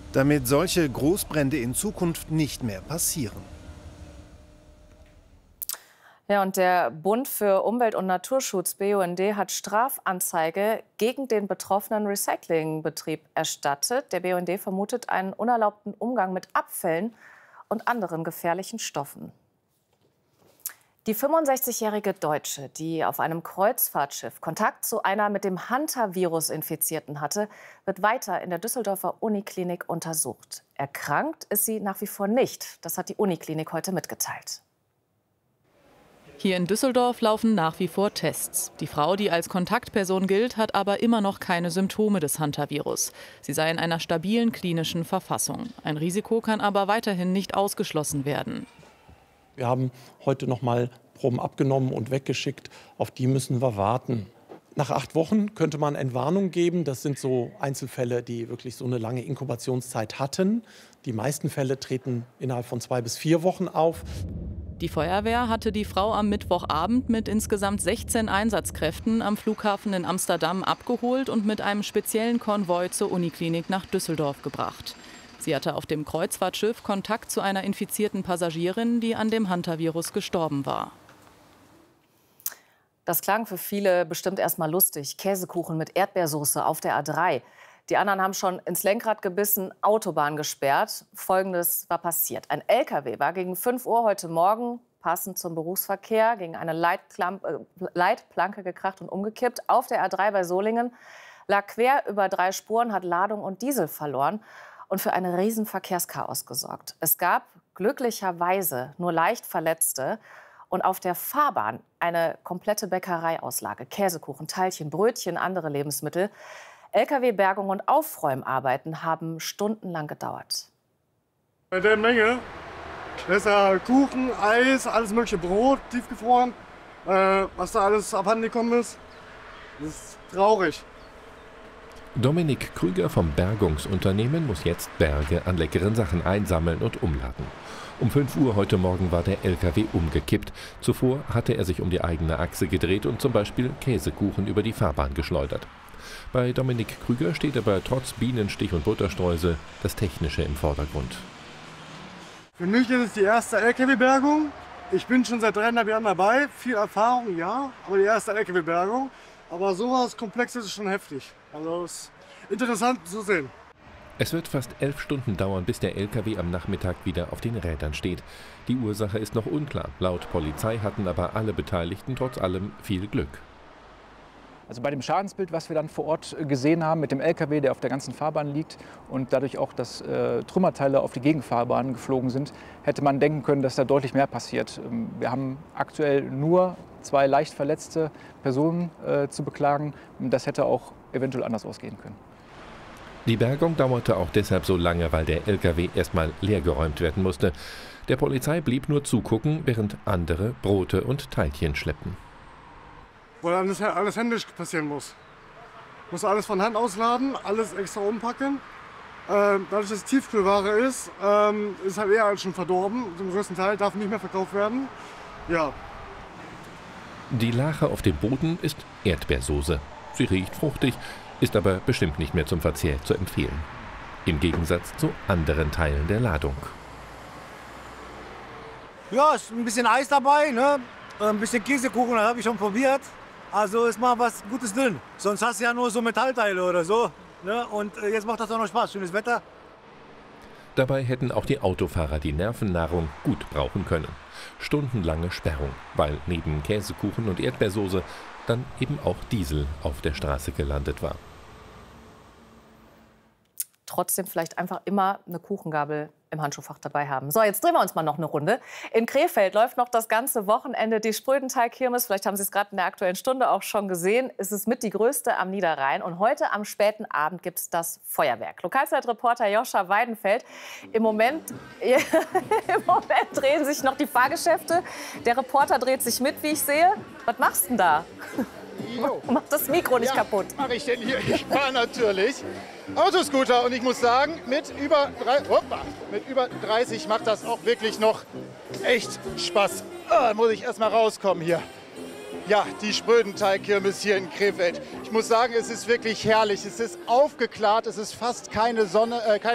damit solche Großbrände in Zukunft nicht mehr passieren. Ja, und der Bund für Umwelt- und Naturschutz, BUND, hat Strafanzeige gegen den betroffenen Recyclingbetrieb erstattet. Der BUND vermutet einen unerlaubten Umgang mit Abfällen und anderen gefährlichen Stoffen. Die 65-jährige Deutsche, die auf einem Kreuzfahrtschiff Kontakt zu einer mit dem Hantavirus Infizierten hatte, wird weiter in der Düsseldorfer Uniklinik untersucht. Erkrankt ist sie nach wie vor nicht. Das hat die Uniklinik heute mitgeteilt. Hier in Düsseldorf laufen nach wie vor Tests. Die Frau, die als Kontaktperson gilt, hat aber immer noch keine Symptome des Hantavirus. Sie sei in einer stabilen klinischen Verfassung. Ein Risiko kann aber weiterhin nicht ausgeschlossen werden. Wir haben heute noch mal Proben abgenommen und weggeschickt. Auf die müssen wir warten. Nach 8 Wochen könnte man Entwarnung geben. Das sind so Einzelfälle, die wirklich so eine lange Inkubationszeit hatten. Die meisten Fälle treten innerhalb von 2 bis 4 Wochen auf. Die Feuerwehr hatte die Frau am Mittwochabend mit insgesamt 16 Einsatzkräften am Flughafen in Amsterdam abgeholt und mit einem speziellen Konvoi zur Uniklinik nach Düsseldorf gebracht. Sie hatte auf dem Kreuzfahrtschiff Kontakt zu einer infizierten Passagierin, die an dem Hantavirus gestorben war. Das klang für viele bestimmt erst mal lustig. Käsekuchen mit Erdbeersoße auf der A3. Die anderen haben schon ins Lenkrad gebissen, Autobahn gesperrt. Folgendes war passiert. Ein LKW war gegen 5 Uhr heute Morgen, passend zum Berufsverkehr, gegen eine Leitplanke gekracht und umgekippt. Auf der A3 bei Solingen, lag quer über 3 Spuren, hat Ladung und Diesel verloren und für ein Riesenverkehrschaos gesorgt. Es gab glücklicherweise nur leicht Verletzte. Und auf der Fahrbahn eine komplette Bäckereiauslage. Käsekuchen, Teilchen, Brötchen, andere Lebensmittel. Lkw-Bergung und Aufräumarbeiten haben stundenlang gedauert. Bei der Menge ist ja Kuchen, Eis, alles mögliche Brot, tiefgefroren, was da alles abhandengekommen ist. Das ist traurig. Dominik Krüger vom Bergungsunternehmen muss jetzt Berge an leckeren Sachen einsammeln und umladen. Um 5 Uhr heute Morgen war der LKW umgekippt. Zuvor hatte er sich um die eigene Achse gedreht und zum Beispiel Käsekuchen über die Fahrbahn geschleudert. Bei Dominik Krüger steht aber trotz Bienenstich und Butterstreusel das Technische im Vordergrund. Für mich ist es die erste LKW-Bergung. Ich bin schon seit 3,5 Jahren dabei. Viel Erfahrung, ja, aber die erste LKW-Bergung. Aber sowas Komplexes ist schon heftig. Also es ist interessant zu sehen. Es wird fast 11 Stunden dauern, bis der LKW am Nachmittag wieder auf den Rädern steht. Die Ursache ist noch unklar. Laut Polizei hatten aber alle Beteiligten trotz allem viel Glück. Also bei dem Schadensbild, was wir dann vor Ort gesehen haben mit dem LKW, der auf der ganzen Fahrbahn liegt und dadurch auch, dass Trümmerteile auf die Gegenfahrbahn geflogen sind, hätte man denken können, dass da deutlich mehr passiert. Wir haben aktuell nur 2 leicht verletzte Personen zu beklagen. Das hätte auch eventuell anders ausgehen können. Die Bergung dauerte auch deshalb so lange, weil der LKW erstmal leergeräumt werden musste. Der Polizei blieb nur zugucken, während andere Brote und Teilchen schleppten. Weil alles händisch passieren muss. Muss alles von Hand ausladen, alles extra umpacken. Dadurch, dass es Tiefkühlware ist, ist halt eher als schon verdorben. Zum größten Teil darf nicht mehr verkauft werden. Ja. Die Lache auf dem Boden ist Erdbeersoße. Sie riecht fruchtig, ist aber bestimmt nicht mehr zum Verzehr zu empfehlen. Im Gegensatz zu anderen Teilen der Ladung. Ja, ist ein bisschen Eis dabei, ne? Ein bisschen Käsekuchen, das habe ich schon probiert. Also ist mal was Gutes drin. Sonst hast du ja nur so Metallteile oder so. Ne? Und jetzt macht das auch noch Spaß. Schönes Wetter. Dabei hätten auch die Autofahrer die Nervennahrung gut brauchen können. Stundenlange Sperrung, weil neben Käsekuchen und Erdbeersoße dann eben auch Diesel auf der Straße gelandet war. Trotzdem vielleicht einfach immer eine Kuchengabel im Handschuhfach dabei haben. So, jetzt drehen wir uns mal noch eine Runde. In Krefeld läuft noch das ganze Wochenende die Sprödenteig-Kirmes. Vielleicht haben Sie es gerade in der Aktuellen Stunde auch schon gesehen. Es ist mit die größte am Niederrhein. Und heute am späten Abend gibt es das Feuerwerk. Lokalzeitreporter Joscha Weidenfeld. Im Moment drehen sich noch die Fahrgeschäfte. Der Reporter dreht sich mit, wie ich sehe. Was machst du denn da? Mach das Mikro nicht kaputt. Was mache ich denn hier? Ich fahre natürlich Autoscooter und ich muss sagen, mit über 30 macht das auch wirklich noch echt Spaß. Muss ich erst mal rauskommen hier. Ja, die Sprödenteig-Kirmes hier in Krefeld. Ich muss sagen, es ist wirklich herrlich. Es ist aufgeklärt, es ist fast keine Sonne,